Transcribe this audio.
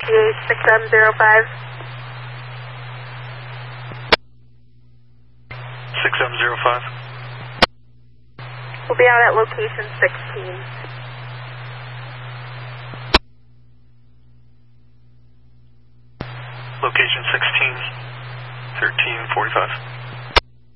6705. 6705. We'll be out at location 16. Location 16, 1345.